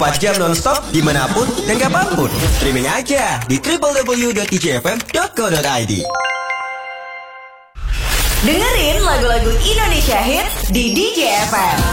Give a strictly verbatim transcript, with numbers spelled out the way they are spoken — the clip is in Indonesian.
empat jam nonstop dimanapun dan kapanpun. Streaming aja di w w w dot d j f m dot co dot i d. Dengerin lagu-lagu Indonesia Hits di D J F M.